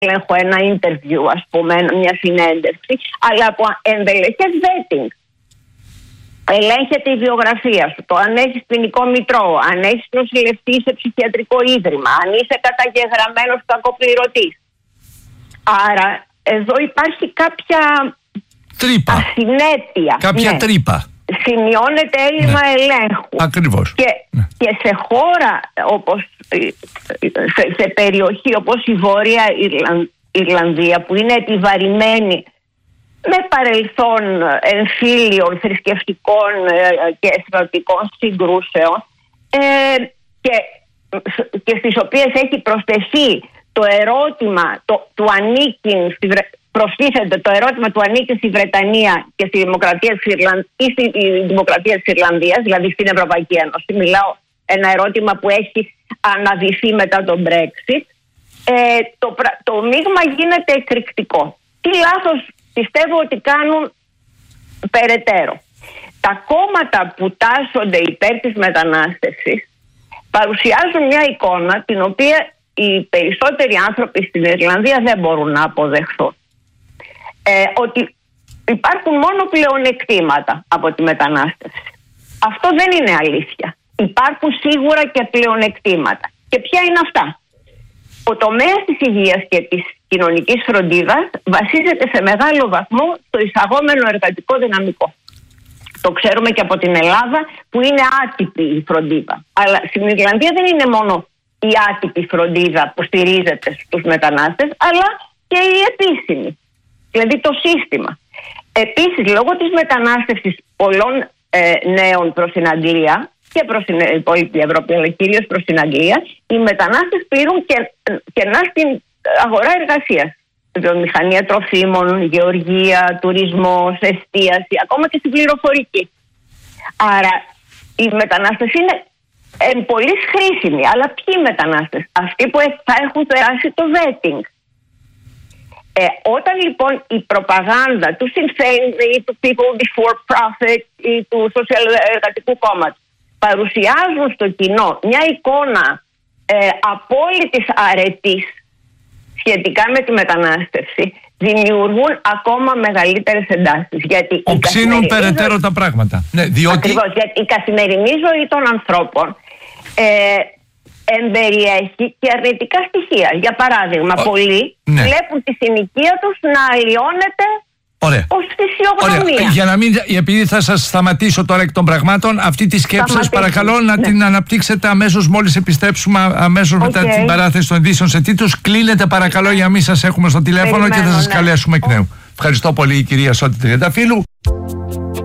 έλεγχο, ένα interview, ας πούμε, μια συνέντευξη, αλλά από ενδελεχές vetting. Ελέγχεται η βιογραφία σου, το αν έχεις ποινικό μητρό, αν έχεις προσιλευτεί σε ψυχιατρικό ίδρυμα, αν είσαι καταγεγραμμένος κακοπληρωτής. Άρα εδώ υπάρχει κάποια τρύπα. Ασυνέπεια. Κάποια τρύπα. Σημειώνεται έλλειμμα ελέγχου. Ακριβώς. Και σε χώρα όπως σε περιοχή όπως η Βόρεια Ιρλανδία, που είναι επιβαρημένη με παρελθόν εμφύλιων, θρησκευτικών και εθνοτικών συγκρούσεων, και στις οποίες έχει προσθεθεί το ερώτημα του ανήκει προστίθεται το ερώτημα του ανήκει στη Βρετανία και στη Δημοκρατία της Ιρλανδίας, δηλαδή στην Ευρωπαϊκή Ένωση. Μιλάω ένα ερώτημα που έχει αναδυθεί μετά τον Brexit. Το μείγμα γίνεται εκρηκτικό. Τι λάθος πιστεύω ότι κάνουν περαιτέρω? Τα κόμματα που τάσσονται υπέρ της μετανάστευσης παρουσιάζουν μια εικόνα την οποία οι περισσότεροι άνθρωποι στην Ιρλανδία δεν μπορούν να αποδεχθούν. Ότι υπάρχουν μόνο πλεονεκτήματα από τη μετανάστευση. Αυτό δεν είναι αλήθεια. Υπάρχουν σίγουρα και πλεονεκτήματα. Και ποια είναι αυτά? Ο τομέας της υγείας και της κοινωνικής φροντίδας βασίζεται σε μεγάλο βαθμό στο εισαγόμενο εργατικό δυναμικό. Το ξέρουμε και από την Ελλάδα, που είναι άτυπη η φροντίδα. Αλλά στην Ιρλανδία δεν είναι μόνο η άτυπη φροντίδα που στηρίζεται στους μετανάστες, αλλά και η επίσημη. Δηλαδή το σύστημα. Επίσης, λόγω της μετανάστευσης πολλών νέων προς την Αγγλία και προς την υπόλοιπη Ευρώπη, αλλά κυρίως προς την Αγγλία, οι μετανάστες πληρούν κενά στην αγορά εργασίας. Βιομηχανία τροφίμων, γεωργία, τουρισμός, εστίαση, ακόμα και στην πληροφορική. Άρα οι μετανάστες είναι πολύ χρήσιμοι. Αλλά ποιοι μετανάστες? Αυτοί που θα έχουν περάσει το vetting. Όταν λοιπόν η προπαγάνδα του Sinn Féin ή του People Before Profit ή του Σοσιαλεργατικού Κόμματος παρουσιάζουν στο κοινό μια εικόνα απόλυτης αρετής σχετικά με τη μετανάστευση, δημιουργούν ακόμα μεγαλύτερες εντάσεις. Οξύνουν περαιτέρω τα πράγματα. Ναι, Ακριβώς, γιατί η καθημερινή ζωή των ανθρώπων εμπεριέχει και αρνητικά στοιχεία. Για παράδειγμα, πολλοί βλέπουν τη συνοικία τους να αλλοιώνεται ως φυσιογνωμία. Για να μην, επειδή θα σας σταματήσω τώρα εκ των πραγμάτων, αυτή τη σκέψη σας παρακαλώ να την αναπτύξετε αμέσως μόλις επιστρέψουμε, αμέσως μετά την παράθεση των ειδήσεων σε τίτλους. Κλείνετε παρακαλώ για να μην σας έχουμε στο τηλέφωνο και θα σας καλέσουμε εκ νέου. Ευχαριστώ πολύ, η κυρία Σώτη Τριανταφύλου.